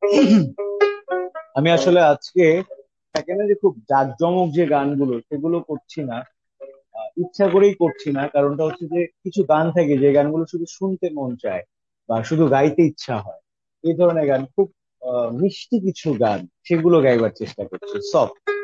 আমি আসলে আজকে থাকে না যে খুব জাঁকজমক যে গানগুলো সেগুলো করছি না। ইচ্ছা করেই করছি না, কারণটা হচ্ছে যে কিছু গান থাকে যে গানগুলো শুধু শুনতে মন চায় বা শুধু গাইতে ইচ্ছা হয়। এই ধরনের গান খুব মিষ্টি কিছু গান, সেগুলো গাইবার চেষ্টা করছি, সফট।